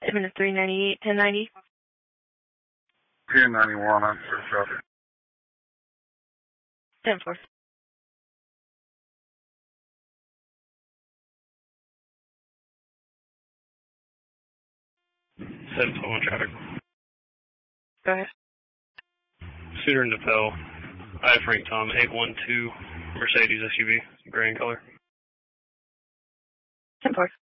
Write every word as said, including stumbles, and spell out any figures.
Seven three ninety-eight, ten ninety. ten ninety-one, I'm sure traffic. ten four. seven one traffic. Go ahead. Suitor and DePel. I Frank Tom, eight one two, Mercedes S U V, gray in color. ten four.